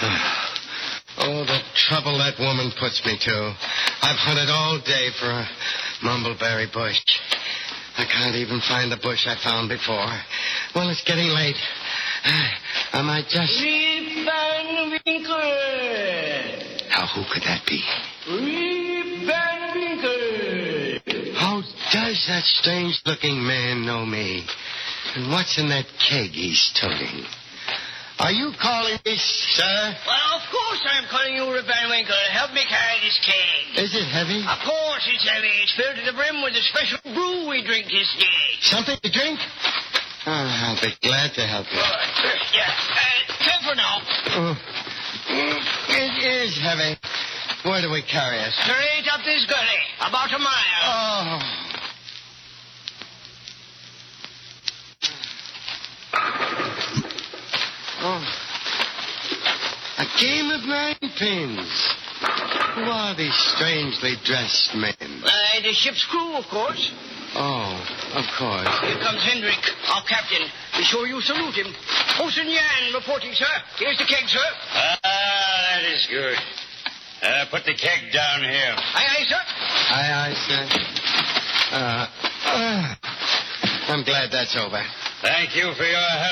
Oh, the trouble that woman puts me to. I've hunted all day for a mumbleberry bush. I can't even find the bush I found before. Well, it's getting late. I might just... Rip Van Winkle! Now, who could that be? Rip Van Winkle! How does that strange-looking man know me? And what's in that keg he's toting? Are you calling me, sir? Well, of course I'm calling you, Rip Van Winkle. Help me carry this keg. Is it heavy? Of course it's heavy. It's filled to the brim with the special brew we drink this day. Something to drink? Oh, I'll be glad to help you. Good. Yeah. Careful now. It is heavy. Where do we carry it? Straight up this gully. About a mile. Oh. Oh. A game of 9 pins. Who are these strangely dressed men? The ship's crew, of course. Oh, of course. Here comes Hendrik, our captain. Be sure you salute him. Bosun Yan reporting, sir. Here's the keg, sir. That is good. Put the keg down here. Aye, sir. Aye, sir. I'm glad that's over. Thank you for your help.